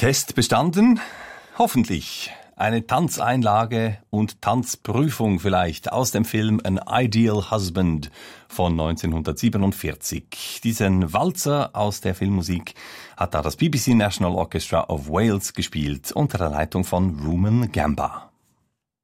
Test bestanden? Hoffentlich. Eine Tanzeinlage und Tanzprüfung vielleicht aus dem Film An Ideal Husband von 1947. Diesen Walzer aus der Filmmusik hat da das BBC National Orchestra of Wales gespielt unter der Leitung von Rumen Gamba.